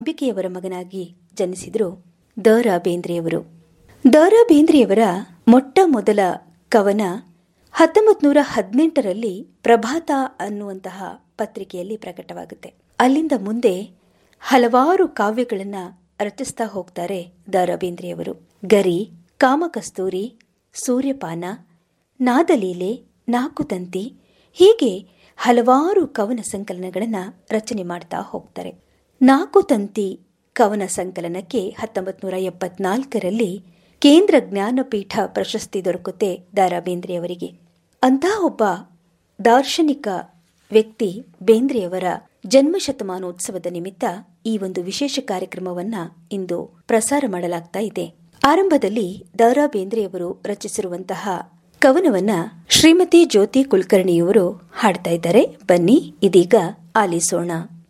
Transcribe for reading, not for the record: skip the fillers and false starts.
ಅಂಬಿಕೆಯವರ ಮಗನಾಗಿ ಜನಿಸಿದರು ದ.ರಾ. ಬೇಂದ್ರೆಯವರು. ದ.ರಾ. ಬೇಂದ್ರೆಯವರ ಮೊಟ್ಟ ಮೊದಲ ಕವನ 1918ರಲ್ಲಿ ಪ್ರಭಾತ ಅನ್ನುವಂತಹ ಪತ್ರಿಕೆಯಲ್ಲಿ ಪ್ರಕಟವಾಗುತ್ತೆ. ಅಲ್ಲಿಂದ ಮುಂದೆ ಹಲವಾರು ಕಾವ್ಯಗಳನ್ನು ರಚಿಸ್ತಾ ಹೋಗ್ತಾರೆ ದ.ರಾ. ಬೇಂದ್ರೆಯವರು. ಗರಿ, ಕಾಮಕಸ್ತೂರಿ, ಸೂರ್ಯಪಾನ, ನಾದಲೀಲೆ, ನಾಕುತಂತಿ ಹೀಗೆ ಹಲವಾರು ಕವನ ಸಂಕಲನಗಳನ್ನು ರಚನೆ ಮಾಡ್ತಾ ಹೋಗ್ತಾರೆ. ನಾಕುತಂತಿ ಕವನ ಸಂಕಲನಕ್ಕೆ 1974ರಲ್ಲಿ ಕೇಂದ್ರ ಜ್ಞಾನಪೀಠ ಪ್ರಶಸ್ತಿ ದೊರಕುತ್ತೆ ದ.ರಾ. ಬೇಂದ್ರೆಯವರಿಗೆ. ಅಂತಹ ಒಬ್ಬ ದಾರ್ಶನಿಕ ವ್ಯಕ್ತಿ ಬೇಂದ್ರೆಯವರ ಜನ್ಮಶತಮಾನೋತ್ಸವದ ನಿಮಿತ್ತ ಈ ಒಂದು ವಿಶೇಷ ಕಾರ್ಯಕ್ರಮವನ್ನ ಇಂದು ಪ್ರಸಾರ ಮಾಡಲಾಗ್ತಾ ಇದೆ. ಆರಂಭದಲ್ಲಿ ದ.ರಾ. ಬೇಂದ್ರೆಯವರು ರಚಿಸಿರುವಂತಹ ಕವನವನ್ನ ಶ್ರೀಮತಿ ಜ್ಯೋತಿ ಕುಲಕರ್ಣಿಯವರು ಹಾಡ್ತಾ ಇದ್ದಾರೆ. ಬನ್ನಿ ಇದೀಗ ಆಲಿಸೋಣ.